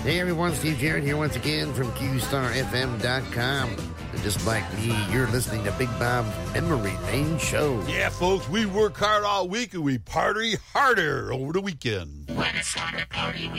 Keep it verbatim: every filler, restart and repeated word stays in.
Hey everyone, Steve Jarrett here once again from Q Star F M dot com. And just like me, you're listening to Big Bob's Memory Lane Show. Yeah, folks, we work hard all week and we party harder over the weekend. When it's time to party,